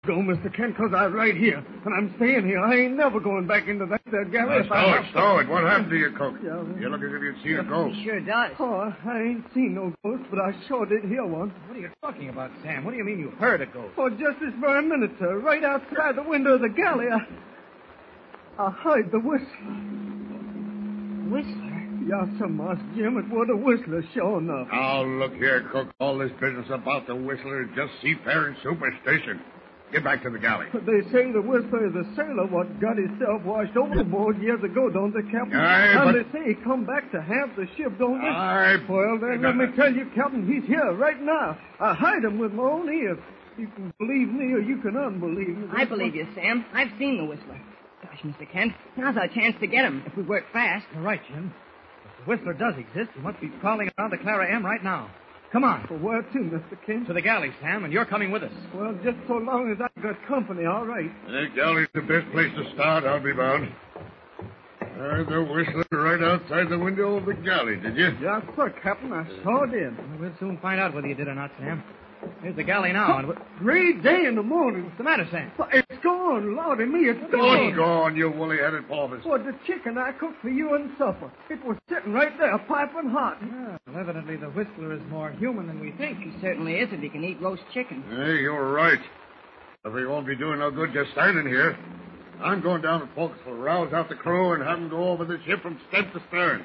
Go, Mr. Kent, 'cause I'm right here. And I'm staying here. I ain't never going back into that galley. Stow it. What happened to you, Coke? Yeah, You look as if you'd seen a ghost. He sure does. Oh, I ain't seen no ghost, but I sure did hear one. What are you talking about, Sam? What do you mean you heard a ghost? Oh, just this very minute, sir. Right outside the window of the galley. I heard the whistle. Whistler? Yes, sir, Master Jim. It was a whistler, sure enough. Now, look here, Cook. All this business about the whistler is just seafaring superstition. Get back to the galley. They say the whistler is a sailor what got himself washed overboard years ago, don't they, Captain? Aye, and but... they say he come back to have the ship, don't they? Aye, well, then let me tell you, Captain, he's here right now. I heard him with my own ears. You can believe me or you can unbelieve me. I believe you, Sam. I've seen the whistler. Gosh, Mr. Kent, now's our chance to get him if we work fast. You're right, Jim. If the whistler does exist, he must be prowling around the Clara M right now. Come on. For where to, Mr. Kent? To the galley, Sam, and you're coming with us. Well, just so long as I got company, all right. The galley's the best place to start, I'll be bound. Heard the whistler right outside the window of the galley, did you? Yes, sir, Captain. I sure did. Well, we'll soon find out whether you did or not, Sam. Here's the galley now, and Great day in the morning. what's the matter, Sam? Well, it's gone. Lordy me, it's What's gone. gone, you woolly-headed porpoise? Well, the chicken I cooked for you and supper. It was sitting right there, piping hot. Yeah, well, evidently the whistler is more human than we think. He certainly is if he can eat roast chicken. Hey, you're right. But we won't be doing no good just standing here. I'm going down to forecastle, rouse out the crew, and have them go over the ship from stem to stern.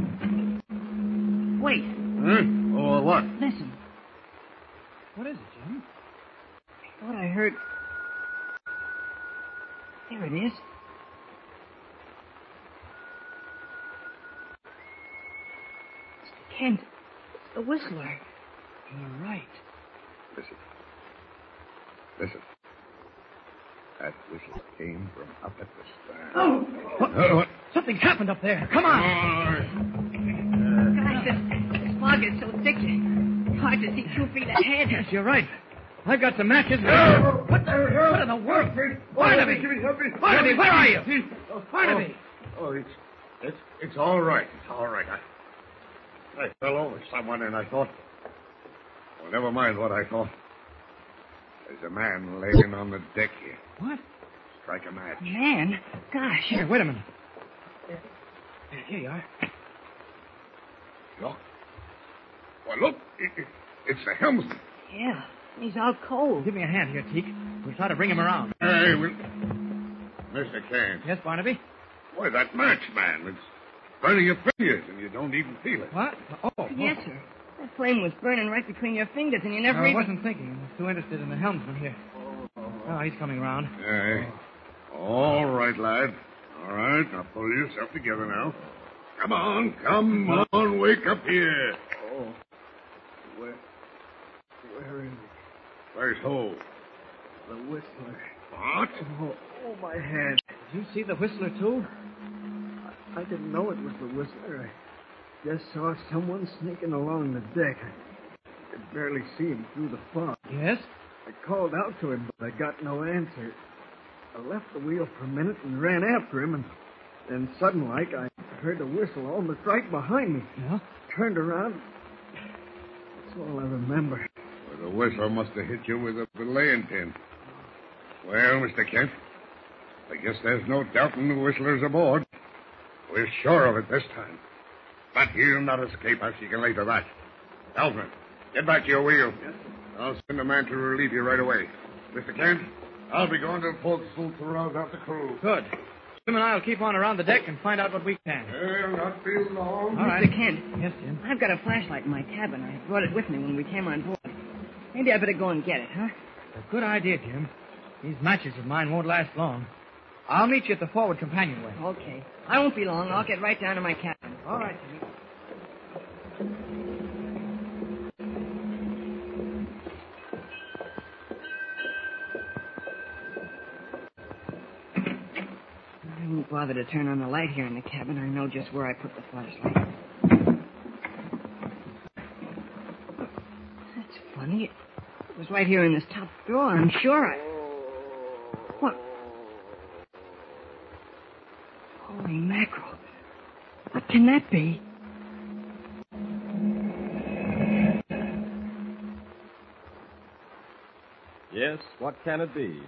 Wait, Huh? Or what? listen. What is it, Jim? I thought I heard... There it is. Mr. Kent, it's the whistler. You're right. Listen. That whistle came from up at the stern. Oh! What? Something's happened up there. Come on. Gosh, this fog is so thick, it's hard to see 2 feet ahead. Yes, you're right. I've got some matches. What What in the world? Barnaby! Barnaby, where are you? Barnaby! Oh, it's all right. It's all right. I fell over someone and I thought... Well, never mind what I thought. There's a man laying on the deck here. What? Strike a match. Man, gosh. Here, wait a minute. Here you are. Look. Well, look. It's the helmsman. Yeah, he's out cold. Give me a hand here, Teak. We'll try to bring him around. Hey, Mr. Kane. Yes, Barnaby? Boy, that match, man. It's burning your fingers and you don't even feel it. What? Oh. Yes, sir. That flame was burning right between your fingers, and you never I even... wasn't thinking. I was too interested in the helmsman here. Oh, he's coming around. Hey. All right, lad. All right. Now pull yourself together now. Come on. Wake up here. Oh. Where is he? Where's who? The whistler. What? Oh, my head. Did you see the whistler, too? I didn't know it was the whistler. I just saw someone sneaking along the deck. I could barely see him through the fog. Yes? I called out to him, but I got no answer. I left the wheel for a minute and ran after him, and then sudden like I heard a whistle almost right behind me. Yeah? Turned around. That's all I remember. Well, the whistle must have hit you with a belaying pin. Well, Mr. Kent, I guess there's no doubting the whistler's aboard. We're sure of it this time. But he'll not escape us, you can lay to that. Alfred, get back to your wheel. Yes. I'll send a man to relieve you right away. Mr. Kent, I'll be going to the forecastle to rouse out the crew. Good. Jim and I will keep on around the deck and find out what we can. Well, not be long. All right. Mr. Kent. Yes, Jim? I've got a flashlight in my cabin. I brought it with me when we came on board. Maybe I better go and get it, huh? A good idea, Jim. These matches of mine won't last long. I'll meet you at the forward companionway. Okay. I won't be long. I'll get right down to my cabin. All right, Jimmy. I won't bother to turn on the light here in the cabin. I know just where I put the flashlight. That's funny. It was right here in this top drawer. I'm sure What? Holy mackerel. What can that be? Yes, what can it be?